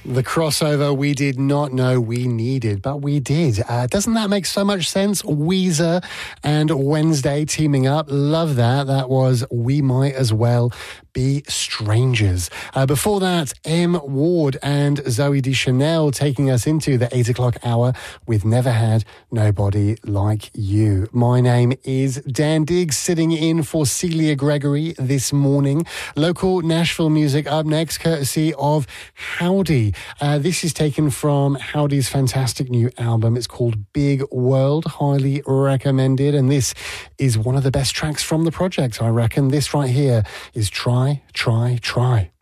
The crossover we did not know we needed, but we did. Doesn't that make so much sense? Weezer and Wednesday teaming up. Love that. That was We Might As Well Be Strangers. Before that, M. Ward and Zoe Deschanel taking us into the 8 o'clock hour with Never Had Nobody Like You. My name is Dan Diggs, sitting in for Celia Gregory this morning. Local Nashville music up next, courtesy of Howdy. This is taken from Howdy's fantastic new album. It's called Big World, highly recommended. And this is one of the best tracks from the project, I reckon. This right here is Try, Try, Try.